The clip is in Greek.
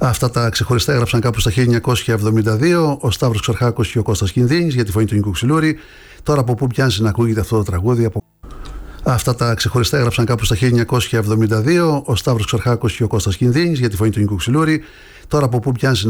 Αυτά τα ξεχωριστά έγραψαν κάπου στα 1972 ο Σταύρος Ξαρχάκος και ο Κώστας Κινδύνης για τη φωνή του Νίκου Ξυλούρη. Τώρα από πού μοιάζει να ακούγεται αυτό το τραγούδι? Αυτά τα ξεχωριστά έγραψαν κάπου στα 1972 ο Σταύρος Ξαρχάκος και ο Κώστας Κινδύνης για τη φωνή του Νίκου Ξυλούρη. Τώρα από πού μοιάζει